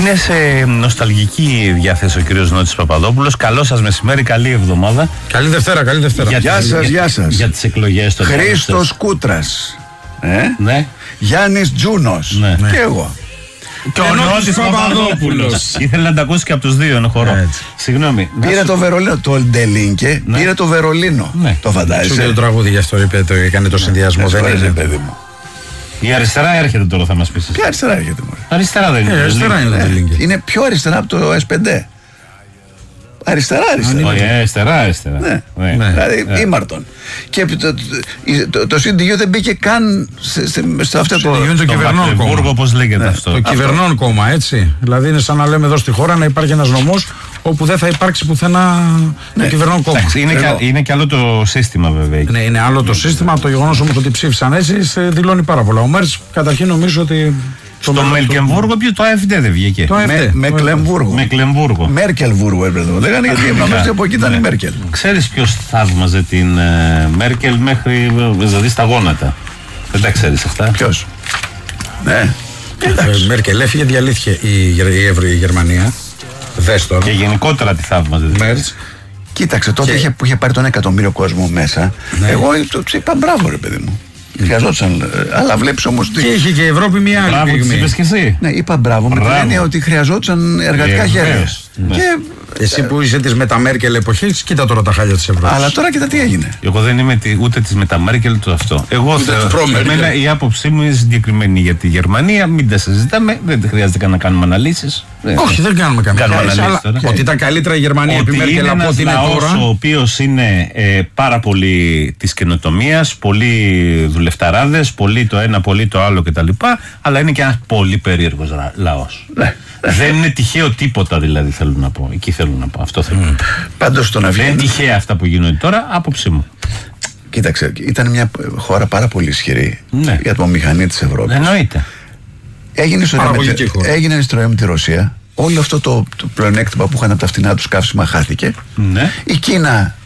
Είναι σε νοσταλγική διάθεση ο κύριος Νότης Παπαδόπουλος. Καλό σας μεσημέρι, καλή εβδομάδα. Καλή Δευτέρα, καλή Δευτέρα. Γεια σας. Για τις εκλογές των Χρήστος Κούτρας. Ναι. Γιάννης Τζούνος. Ναι. Και εγώ. Και ο Νότης Παπαδόπουλος. Ήθελε να τα ακούσει και από τους δύο, είναι χορό. Συγγνώμη. Πήρε το Βερολίνο, το Ντελίνκε, πήρε το Βερολίνο. Ναι. Το φαντάζεσαι. Σου και το τραγούδι γι' αυτό είπε, το έκανε το συνδυασμό. Δεν είναι, παιδί μου. Η αριστερά έρχεται τώρα, θα μας πεις. Ποια αριστερά έρχεται μόνο? Αριστερά δεν είναι. Αριστερά είναι το Ντελίνκε. Είναι πιο αριστερά από το S5. Αριστερά. Όχι, αριστερά. Ναι. Δηλαδή ήμαρτον. Και το CDU δεν μπήκε καν σε αυτό το. Είναι το κυβερνών κόμμα. Πώς λέγεται αυτό. Το κυβερνών κόμμα, έτσι. Δηλαδή είναι σαν να λέμε εδώ στη χώρα να υπάρχει ένας νομός όπου δεν θα υπάρξει πουθενά το κυβερνών κόμμα. Είναι και άλλο το σύστημα, βέβαια. Ναι, είναι άλλο το σύστημα. Το γεγονός όμως ότι ψήφισαν έτσι δηλώνει πάρα πολλά. Ο Μέρτς καταρχήν νομίζω ότι. Στο Μελκεμβούργο το AfD δεν βγήκε. Μεκλεμβούργο. Μέρκελβούργο έπρεπε να λέγανε, γιατί νομίζω από εκεί ήταν η Μέρκελ. Ξέρεις ποιος θαύμαζε την Μέρκελ μέχρι δηλαδή στα γόνατα? Δεν τα ξέρεις αυτά? Ποιος? Ναι. Η Μέρκελ έφυγε, διαλύθηκε η Γερμανία. Δες τώρα. Και γενικότερα τη θαύμαζε. Μέρτς. Κοίταξε, τότε που είχε πάρει τον 1 εκατομμύριο κόσμο μέσα, εγώ του είπα μπράβο, ρε παιδί μου. Χρειαζόταν, αλλά βλέπεις όμως. Και είχε και η Ευρώπη μια άλλη πυγμή. Μπράβο, είπες και εσύ. Ναι, είπα μπράβο, με την έννοια ότι χρειαζόταν εργατικά χέρια. Ναι. Εσύ που είσαι της μεταμέρκελ εποχής, κοίτα τώρα τα χάλια της Ευρώπης. Αλλά τώρα κοίτα τι έγινε. Εγώ δεν είμαι ούτε της μεταμέρκελ το αυτό. Εγώ η άποψή μου είναι συγκεκριμένη για τη Γερμανία. Μην τα συζητάμε, δεν χρειάζεται καν να κάνουμε αναλύσεις. Όχι, δεν κάνουμε καμία αναλύση. Ότι ήταν καλύτερα η Γερμανία επί Μέρκελ από ό,τι είναι τώρα. Ο οποίος είναι πάρα πολύ της καινοτομίας, πολύ δουλευταράδες, πολύ το ένα, πολύ το άλλο κτλ. Αλλά είναι και ένας πολύ περίεργος λαός. Δεν είναι τυχαίο τίποτα, δηλαδή θέλω να πω. Εκεί θέλω να πω. Αυτό θέλω. Πάντως το να βγαίνει. Δεν είναι τυχαία αυτά που γίνονται τώρα, άποψή μου. Κοίταξε, ήταν μια χώρα πάρα πολύ ισχυρή για την ατμομηχανή της Ευρώπης. Εννοείται. Έγινε ιστορία με τη Ρωσία. Όλο αυτό το πλεονέκτημα που είχαν από τα φτηνά τους καύσιμα χάθηκε. Ναι. Η Κίνα